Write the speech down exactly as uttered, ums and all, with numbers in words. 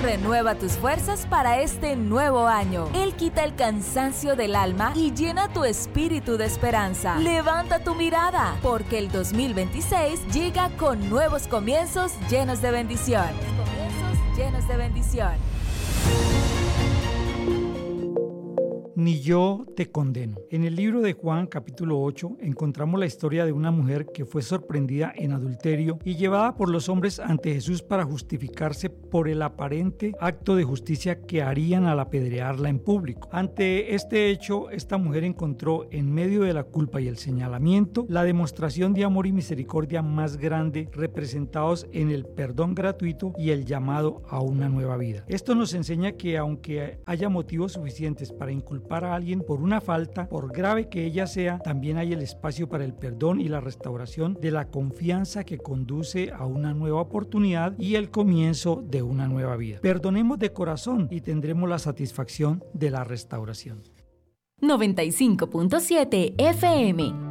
renueva tus fuerzas para este nuevo año. Él quita el cansancio del alma y llena tu espíritu de esperanza. Levanta tu mirada, porque el dos mil veintiséis llega con nuevos comienzos llenos de bendición. Comienzos llenos de bendición. Ni yo te condeno. En el libro de Juan, capítulo ocho, encontramos la historia de una mujer que fue sorprendida en adulterio y llevada por los hombres ante Jesús para justificarse por el aparente acto de justicia que harían al apedrearla en público. Ante este hecho, esta mujer encontró en medio de la culpa y el señalamiento la demostración de amor y misericordia más grande, representados en el perdón gratuito y el llamado a una nueva vida. Esto nos enseña que aunque haya motivos suficientes para inculpar a alguien por una falta, por grave que ella sea, también hay el espacio para el perdón y la restauración de la confianza que conduce a una nueva oportunidad y el comienzo de una nueva vida. Perdonemos de corazón y tendremos la satisfacción de la restauración. noventa y cinco punto siete F M